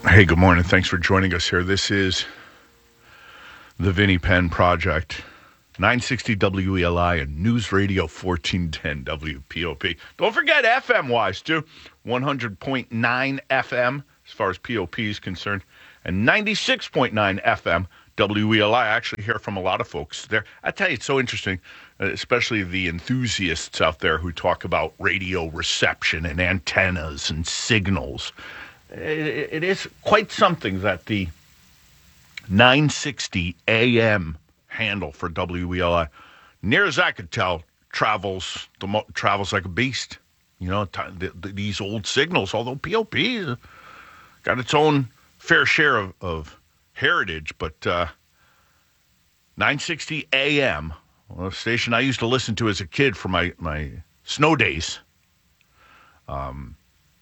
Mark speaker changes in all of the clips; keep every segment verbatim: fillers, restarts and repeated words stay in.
Speaker 1: Hey, good morning. Thanks for joining us here. This is the Vinnie Penn Project, nine sixty W E L I and News Radio fourteen ten W P O P. Don't forget F M-wise, too. one hundred point nine F M as far as P O P is concerned, and ninety-six point nine F M W E L I. I actually hear from a lot of folks there. I tell you, it's so interesting, especially the enthusiasts out there who talk about radio reception and antennas and signals. It, it is quite something that the nine sixty A M handle for W E L I, near as I could tell, travels the mo- travels like a beast. You know, t- the, the, these old signals, although P O P uh, got its own fair share of, of heritage, but uh, nine sixty A M, well, a station I used to listen to as a kid for my, my snow days, um,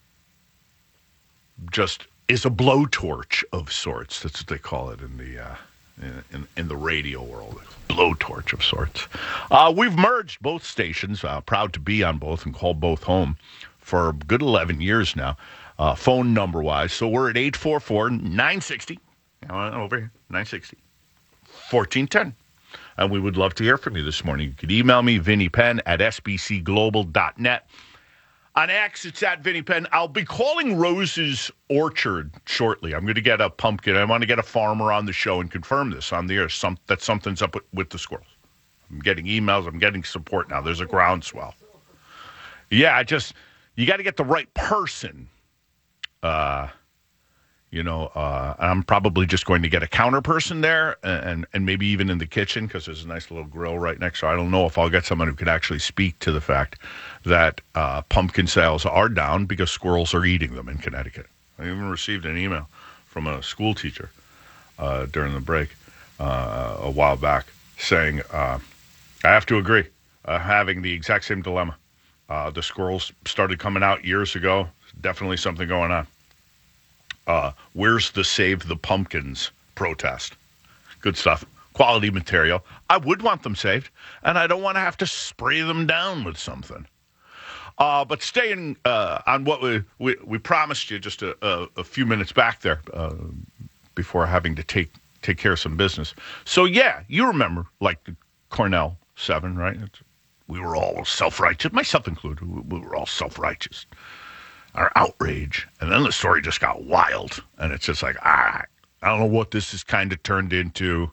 Speaker 1: just is a blowtorch of sorts. That's what they call it in the uh, in, in the radio world. Blowtorch of sorts. Uh, we've merged both stations. Uh, proud to be on both and call both home for a good eleven years now, uh, phone number wise. So we're at eight four four, nine sixty. Over here, nine sixty, fourteen ten. And we would love to hear from you this morning. You could email me, Vinnie Penn at s b c global dot net. On X, it's at Vinnie Penn. I'll be calling Rose's Orchard shortly. I'm going to get a pumpkin. I want to get a farmer on the show and confirm this on the air, some, that something's up with, with the squirrels. I'm getting emails. I'm getting support now. There's a groundswell. Yeah, I just, you got to get the right person. Uh, you know, uh, I'm probably just going to get a counter person there and, and maybe even in the kitchen because there's a nice little grill right next. So I don't know if I'll get someone who could actually speak to the fact that uh, pumpkin sales are down because squirrels are eating them in Connecticut. I even received an email from a school teacher uh, during the break uh, a while back saying, uh, I have to agree, uh, having the exact same dilemma. Uh, the squirrels started coming out years ago. Definitely something going on. Uh, where's the Save the Pumpkins protest? Good stuff. Quality material. I would want them saved, and I don't want to have to spray them down with something. Uh, but staying uh, on what we, we, we promised you just a, a, a few minutes back there uh, before having to take, take care of some business. So, yeah, you remember, like the Cornell seven, right? It's, we were all self-righteous, myself included. We, we were all self-righteous. Our outrage, and then the story just got wild, and it's just like, ah, I don't know what this has kind of turned into.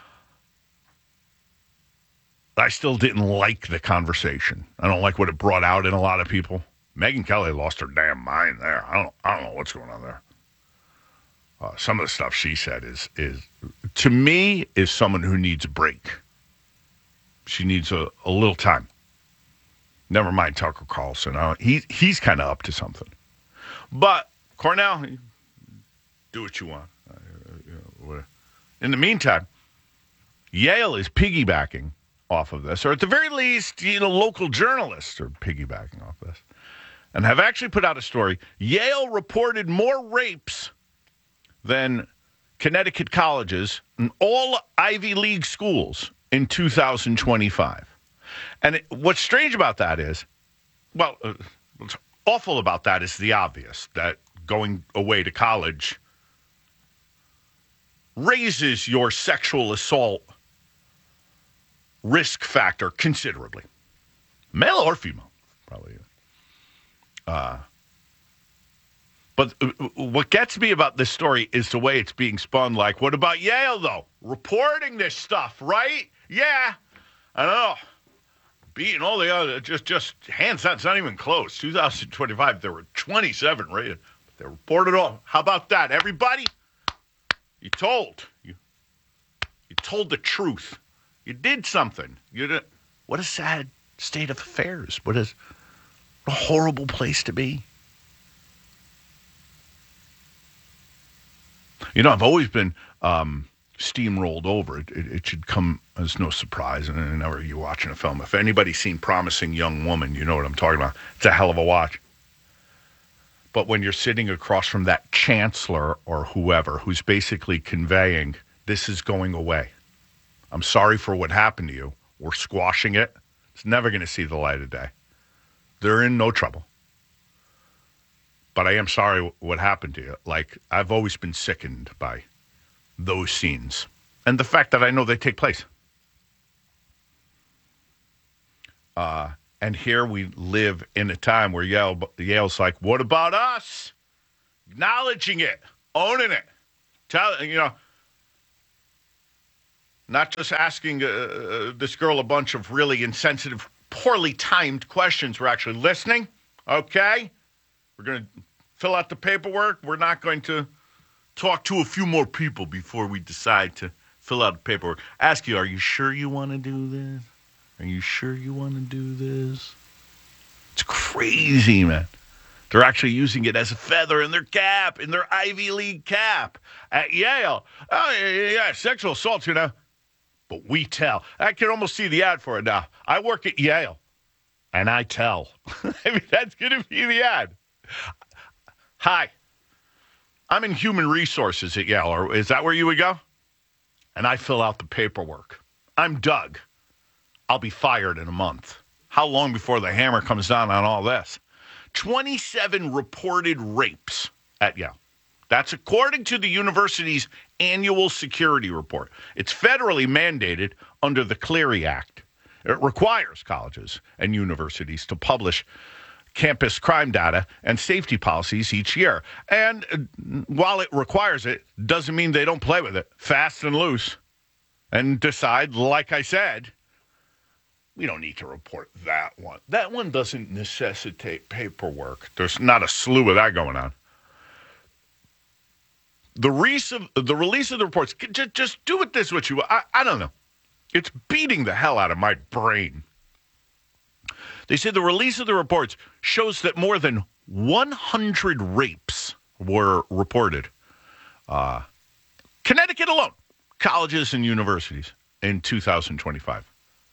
Speaker 1: I still didn't like the conversation. I don't like what it brought out in a lot of people. Megyn Kelly lost her damn mind there. I don't, I don't know what's going on there. Uh, some of the stuff she said is, is, to me, is someone who needs a break. She needs a, a little time. Never mind Tucker Carlson. Uh, he, he's kind of up to something. But, Cornell, do what you want. Uh, you know, in the meantime, Yale is piggybacking off of this, or at the very least, you know, local journalists are piggybacking off this, and have actually put out a story. Yale reported more rapes than Connecticut colleges and all Ivy League schools in two thousand twenty-five. And it, what's strange about that is, well, uh, what's awful about that is the obvious, that going away to college raises your sexual assault risk factor considerably. Male or female, probably. Uh, but uh, what gets me about this story is the way it's being spun. Like, what about Yale, though? Reporting this stuff, right? Yeah, I don't know. Beating all the other, just, just hands down, it's not even close. two thousand twenty-five, there were twenty-seven rated. They reported all. How about that, everybody? You told. You, you told the truth. You did something. You did. What a sad state of affairs. What is a horrible place to be. You know, I've always been um, steamrolled over. It, it, it should come as no surprise. And whenever you're watching a film, if anybody's seen Promising Young Woman, you know what I'm talking about. It's a hell of a watch. But when you're sitting across from that chancellor or whoever who's basically conveying, this is going away. I'm sorry for what happened to you. We're squashing it. It's never going to see the light of day. They're in no trouble. but I am sorry what happened to you. Like, I've always been sickened by those scenes and the fact that I know they take place. Uh, and here we live in a time where Yale, Yale's like, what about us? Acknowledging it, owning it. Tell, you know, not just asking uh, this girl a bunch of really insensitive, poorly timed questions. We're actually listening, okay? We're going to fill out the paperwork. We're not going to talk to a few more people before we decide to fill out the paperwork. Ask you, are you sure you want to do this? Are you sure you want to do this? It's crazy, man. They're actually using it as a feather in their cap, in their Ivy League cap at Yale. Oh, yeah, yeah, sexual assault, you know. But we tell. I can almost see the ad for it now. I work at Yale, and I tell. I mean, that's going to be the ad. Hi, I'm in human resources at Yale. Or is that where you would go? And I fill out the paperwork. I'm Doug. I'll be fired in a month. How long before the hammer comes down on all this? twenty-seven reported rapes at Yale. That's according to the university's annual security report. It's federally mandated under the Clery Act. It requires colleges and universities to publish campus crime data and safety policies each year. And while it requires it, doesn't mean they don't play with it fast and loose and decide, like I said, we don't need to report that one. That one doesn't necessitate paperwork. There's not a slew of that going on. The, release of, the release of the reports, just, just do with this what you I, I don't know. It's beating the hell out of my brain. They say the release of the reports shows that more than one hundred rapes were reported. Uh, Connecticut alone, colleges and universities in two thousand twenty-five.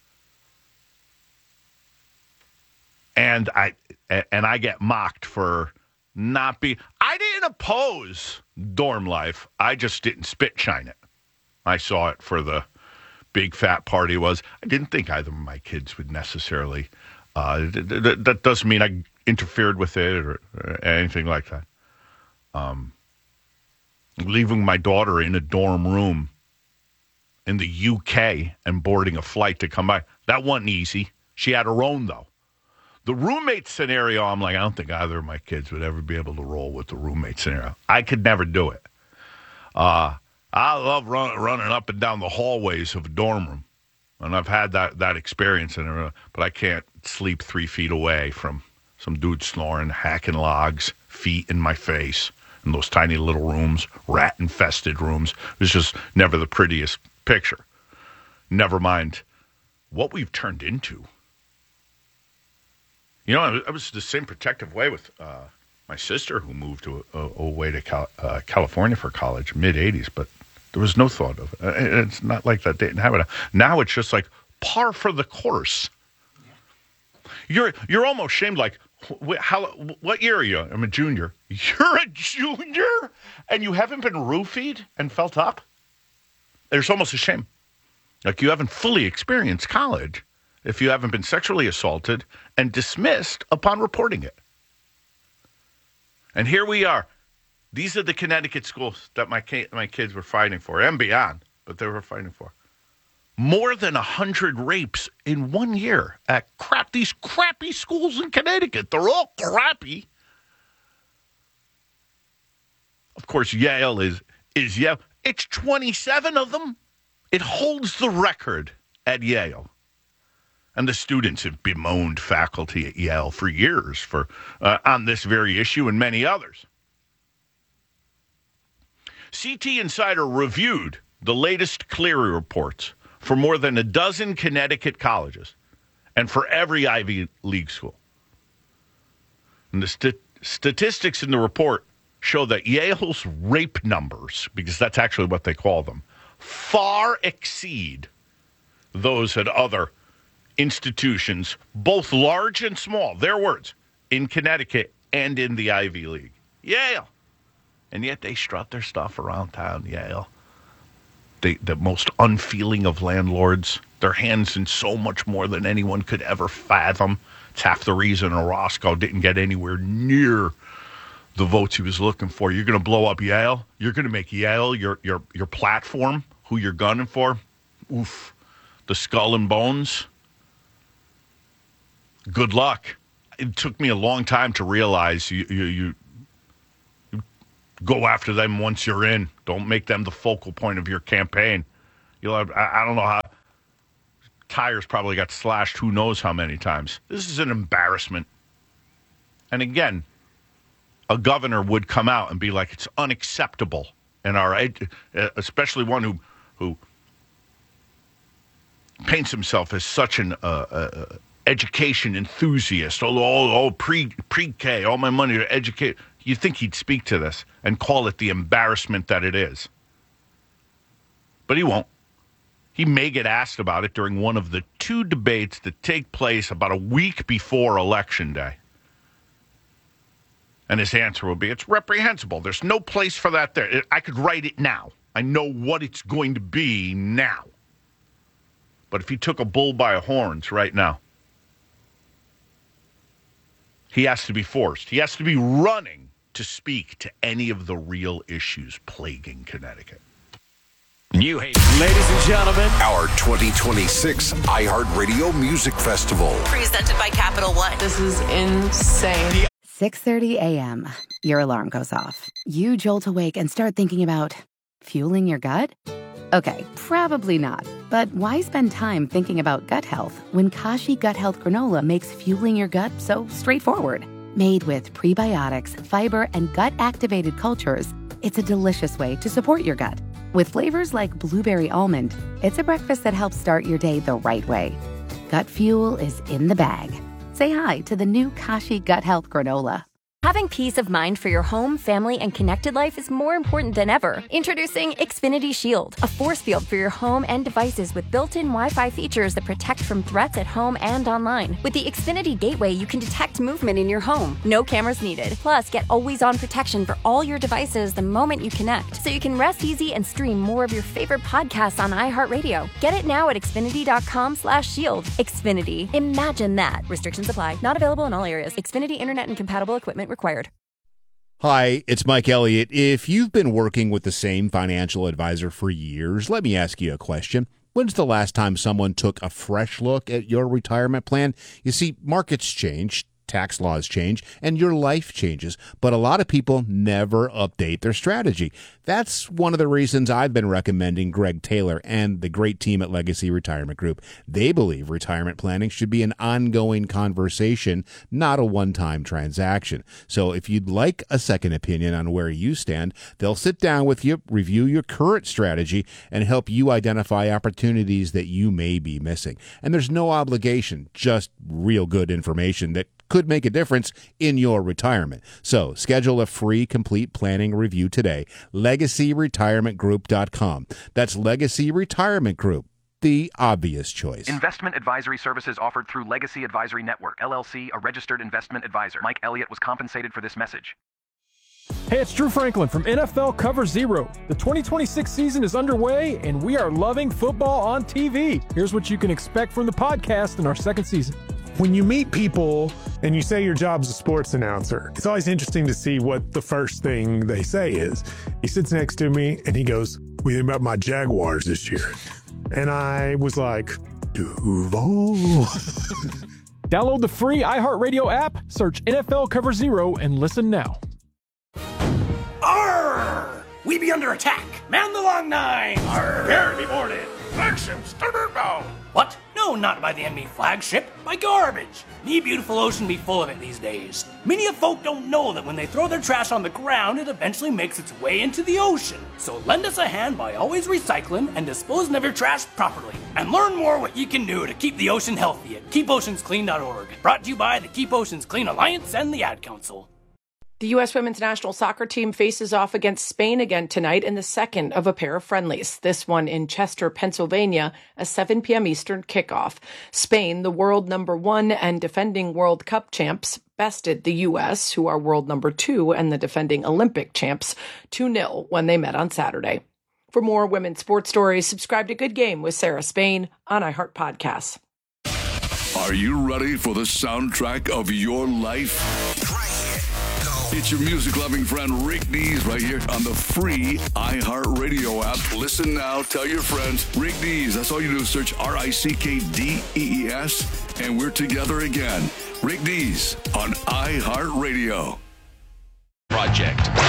Speaker 1: And I and I get mocked for not be. I didn't oppose dorm life. I just didn't spit shine it. I saw it for the big fat party was. I didn't think either of my kids would necessarily. Uh, th- th- that doesn't mean I interfered with it or, or anything like that. Um, leaving my daughter in a dorm room in the U K and boarding a flight to come back, that wasn't easy. She had her own, though. The roommate scenario, I'm like, I don't think either of my kids would ever be able to roll with the roommate scenario. I could never do it. Uh, I love run, running up and down the hallways of a dorm room. And I've had that, that experience, in it, but I can't sleep three feet away from some dude snoring, hacking logs, feet in my face, in those tiny little rooms, rat-infested rooms. It was just never the prettiest picture. Never mind what we've turned into. You know, I was, I was the same protective way with uh, my sister who moved to, uh, away to Cal- uh, California for college, mid-eighties, but there was no thought of it. It's not like that didn't happen. Now it's just like par for the course. You're you're almost shamed. Like, wh- how? What year are you? I'm a junior. You're a junior, and you haven't been roofied and felt up. There's almost a shame. Like you haven't fully experienced college if you haven't been sexually assaulted and dismissed upon reporting it. And here we are. These are the Connecticut schools that my my kids were fighting for, and beyond, but they were fighting for. More than one hundred rapes in one year at crap these crappy schools in Connecticut. They're all crappy. Of course, Yale is, is Yale. It's twenty-seven of them. It holds the record at Yale. And the students have bemoaned faculty at Yale for years for uh, on this very issue and many others. C T Insider reviewed the latest Clery reports for more than a dozen Connecticut colleges and for every Ivy League school. And the st- statistics in the report show that Yale's rape numbers, because that's actually what they call them, far exceed those at other institutions, both large and small, their words, in Connecticut and in the Ivy League. Yale. And yet they strut their stuff around town, Yale. They, the most unfeeling of landlords, their hands in so much more than anyone could ever fathom. It's half the reason Orozco didn't get anywhere near the votes he was looking for. You're going to blow up Yale. You're going to make Yale your your your platform, who you're gunning for. Oof. The skull and bones. Good luck. It took me a long time to realize you you, you, you go after them once you're in. Don't make them the focal point of your campaign. You'll have, I, I don't know how. Tires probably got slashed who knows how many times. This is an embarrassment. And again, a governor would come out and be like, it's unacceptable. And our, especially one who who paints himself as such an uh, uh, education enthusiast. Oh, oh, oh pre, pre-K, all my money to educate. You think he'd speak to this and call it the embarrassment that it is. But he won't. He may get asked about it during one of the two debates that take place about a week before Election Day. And his answer will be, it's reprehensible. There's no place for that there. I could write it now. I know what it's going to be now. But if he took a bull by the horns right now, he has to be forced. He has to be running to speak to any of the real issues plaguing Connecticut.
Speaker 2: New Haven. Ladies and gentlemen,
Speaker 3: our twenty twenty-six iHeartRadio Music Festival.
Speaker 4: Presented by Capital One.
Speaker 5: This is insane.
Speaker 6: six thirty a.m. Your alarm goes off. You jolt awake and start thinking about fueling your gut? Okay, probably not. But why spend time thinking about gut health when Kashi Gut Health Granola makes fueling your gut so straightforward? Made with prebiotics, fiber, and gut-activated cultures, it's a delicious way to support your gut. With flavors like blueberry almond, it's a breakfast that helps start your day the right way. Gut fuel is in the bag. Say hi to the new Kashi Gut Health Granola.
Speaker 7: Having peace of mind for your home, family, and connected life is more important than ever. Introducing Xfinity Shield, a force field for your home and devices with built-in Wi-Fi features that protect from threats at home and online. With the Xfinity Gateway, you can detect movement in your home. No cameras needed. Plus, get always-on protection for all your devices the moment you connect, so you can rest easy and stream more of your favorite podcasts on iHeartRadio. Get it now at Xfinity.com slash shield. Xfinity. Imagine that. Restrictions apply. Not available in all areas. Xfinity Internet and compatible equipment required.
Speaker 8: Hi, it's Mike Elliott. If you've been working with the same financial advisor for years, let me ask you a question. When's the last time someone took a fresh look at your retirement plan? You see, markets change, tax laws change, and your life changes, but a lot of people never update their strategy. That's one of the reasons I've been recommending Greg Taylor and the great team at Legacy Retirement Group. They believe retirement planning should be an ongoing conversation, not a one-time transaction. So if you'd like a second opinion on where you stand, they'll sit down with you, review your current strategy, and help you identify opportunities that you may be missing. And there's no obligation, just real good information that could make a difference in your retirement. So schedule a free complete planning review today. legacy retirement group dot com. That's Legacy Retirement Group, the obvious choice.
Speaker 9: Investment advisory services offered through Legacy Advisory Network, L L C, a registered investment advisor. Mike Elliott was compensated for this message.
Speaker 10: Hey, it's Drew Franklin from N F L Cover Zero. The twenty twenty-six season is underway, and we are loving football on T V. Here's what you can expect from the podcast in our second season.
Speaker 11: When you meet people and you say your job's a sports announcer, it's always interesting to see what the first thing they say is. He sits next to me and he goes, "What do you think about my Jaguars this year?" And I was like, Duval.
Speaker 10: Download the free iHeartRadio app, search N F L Cover Zero, and listen now.
Speaker 12: Arr! We be under attack. Man the long nine. Arr! Prepare to be boarded. Flagship, starboard bow. What? No, not by the enemy flagship. By garbage. Me beautiful ocean be full of it these days. Many of folk don't know that when they throw their trash on the ground, it eventually makes its way into the ocean. So lend us a hand by always recycling and disposing of your trash properly. And learn more what you can do to keep the ocean healthy at keep oceans clean dot org. Brought to you by the Keep Oceans Clean Alliance and the Ad Council.
Speaker 5: The U S women's national soccer team faces off against Spain again tonight in the second of a pair of friendlies. This one in Chester, Pennsylvania, a seven p.m. Eastern kickoff. Spain, the world number one and defending World Cup champs, bested the U S, who are world number two and the defending Olympic champs, two nil when they met on Saturday. For more women's sports stories, subscribe to Good Game with Sarah Spain on iHeart Podcasts.
Speaker 3: Are you ready for the soundtrack of your life? It's your music-loving friend Rick Dees right here on the free iHeartRadio app. Listen now. Tell your friends. Rick Dees. That's all you do is search R I C K D E E S, and we're together again. Rick Dees on iHeartRadio.
Speaker 2: Project.